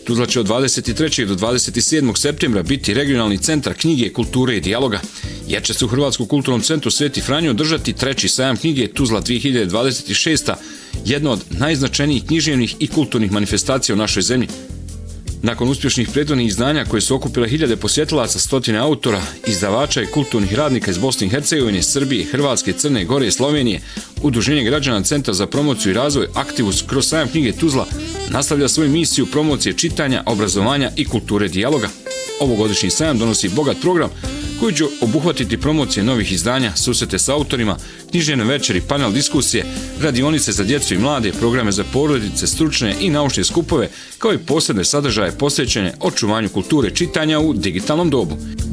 Tuzla će od 23. do 27. septembra biti regionalni centar knjige, kulture i dijaloga, jer će se u Hrvatskom kulturnom centru Sveti Franjo održati 3. sajam knjige Tuzla 2026. jedna od najznačajnijih književnih i kulturnih manifestacija u našoj zemlji. Nakon uspješnih prethodnih izdanja koje su okupile hiljade posjetilaca, stotine autora, izdavača i kulturnih radnika iz Bosne i Hercegovine, Srbije, Hrvatske, Crne Gore i Slovenije, Udruženje građana Centar za promociju i razvoj Aktivus kroz sajam knjige Tuzla nastavlja svoju misiju promocije čitanja, obrazovanja i kulture dijaloga. Ovogodišnji sajam donosi bogat program koji će obuhvatiti promocije novih izdanja, susrete s autorima, književne večeri, panel diskusije, radionice za djecu i mlade, programe za porodice, stručne i naučne skupove, kao i posebne sadržaje posvećene očuvanju kulture čitanja u digitalnom dobu.